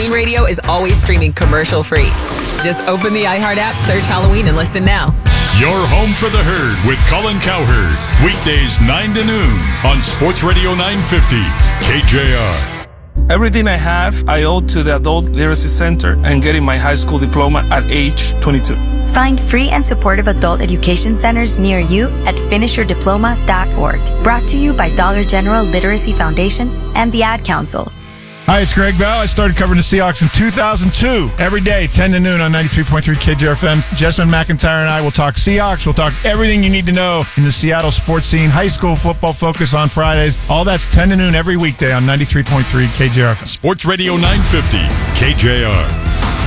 Radio is always streaming commercial free. Just open the iHeart app, search Halloween, and listen now. Your home for the herd with Colin Cowherd. Weekdays 9 to noon on Sports Radio 950 KJR. Everything I have, I owe to the Adult Literacy Center and getting my high school diploma at age 22. Find free and supportive adult education centers near you at finishyourdiploma.org. Brought to you by Dollar General Literacy Foundation and the Ad Council. Hi, it's Greg Bell. I started covering the Seahawks in 2002. Every day, 10 to noon on 93.3 KJRFM. Jessamine McIntyre and I will talk Seahawks. We'll talk everything you need to know in the Seattle sports scene. High school football focus on Fridays. All that's 10 to noon every weekday on 93.3 KJRFM. Sports Radio 950 KJR.